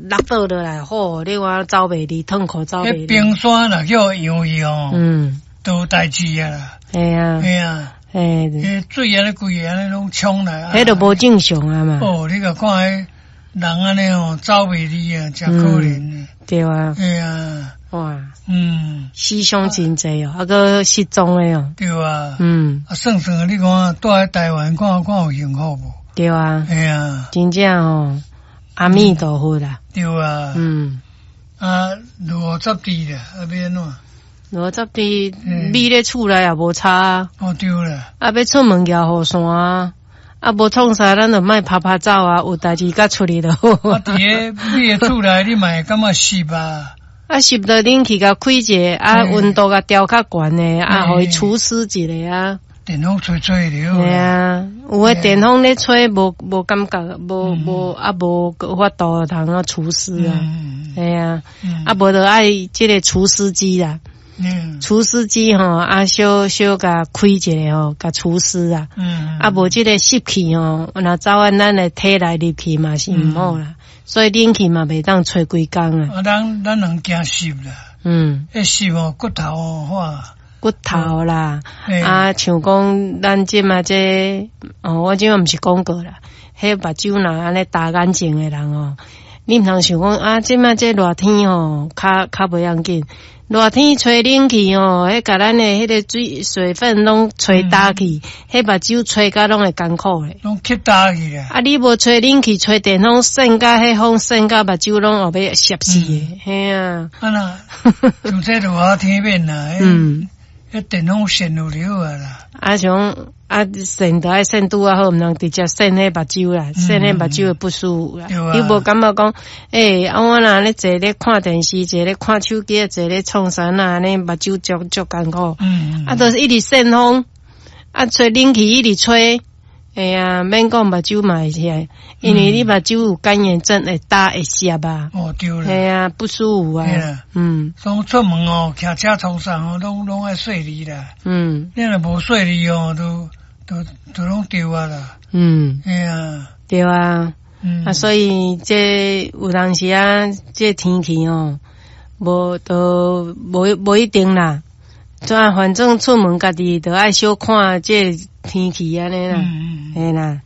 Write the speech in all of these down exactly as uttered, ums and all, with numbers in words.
落倒落来，吼，你话走袂离，痛苦走袂离。 冰山若叫游去哦， 嗯， 都有代志啊啦。 系啊， 系啊， 诶， 迄水安尼规个安尼拢冲来。 迄都无正常啊嘛。 哦，你个看迄人安尼哦，走袂离啊，真可怜。 对啊。 系啊。 哇。 嗯。 死伤真济哦，啊个失踪诶哦。 对啊。 嗯。啊，算算你看，住喺台湾看看有幸福无？ 对啊。 系啊。 真正哦。阿弥陀佛啦， 对啊，嗯，啊，落十地啦，啊变怎？ 落十地，米咧厝内也无差， 哦对啦， 啊要出门摇雨伞啊，啊无创啥，咱就莫拍拍走啊，有代志甲处理就好。 啊，伫个你个厝内，你嘛感觉湿啊？ 啊湿着冷气甲开者，啊温度甲调较悬诶，啊互伊除湿一下啊。 电风吹吹了。 系啊，有诶电风咧吹，无无感觉，无无啊无法度通啊除湿啊，系啊，啊无就爱即个除湿机啦，除湿机吼啊小小甲开一下吼，甲除湿啊，啊无即个湿气吼，若走啊咱诶体内入去嘛是毋好啦，所以冷气嘛袂当吹规工啊。 啊，咱咱人惊湿啦，嗯，迄湿哦骨头哦化。 骨头啦，嗯、啊，像讲咱即嘛这，哦，我即嘛毋是广告啦，迄目睭若安尼大眼睛诶人哦，你毋通想讲啊，即嘛这热天哦，较较袂要紧，热天吹冷气哦，迄甲咱诶迄个水水分拢吹打去，迄目睭吹甲拢会艰苦诶， 拢吸打去啦。啊， 你无吹冷气，吹电风扇甲迄风扇甲目睭拢后尾摄死诶，嘿啊， 啊那，像这热天面啦，嗯。迄电风扇有了啊啦，啊像啊扇得爱扇拄啊好，毋通直接扇迄目睭啦，扇迄目睭会不舒服啦。你无感觉讲，诶、欸，啊我若咧坐咧看电视，坐咧看手机，坐咧创啥呐，安尼目睭足足艰苦。嗯，啊，都是一直扇风，啊吹冷气一直吹。哎呀，免讲目睭嘛会起，因为你目睭有干眼症，会打会涩啊。哦，对啦。系啊，不舒服啊。系啦，嗯。所以出门哦，骑车冲上哦，拢拢爱细腻啦。嗯。你若无细腻哦，都都都拢丢啊啦。嗯。系啊。对啊。嗯。啊，所以这有当时啊，这天气哦，无都无无一定啦。啊，反正出门家己都爱小看这天气安尼啦，嘿啦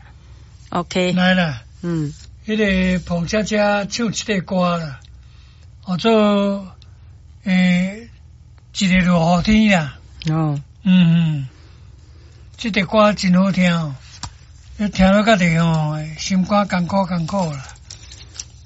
，OK， 来啦，嗯，迄个彭姐姐唱一个歌啦，叫做诶，一个落雨天啦，哦，嗯嗯，这个歌真好听哦，你听了家己哦，心肝艰苦艰苦啦。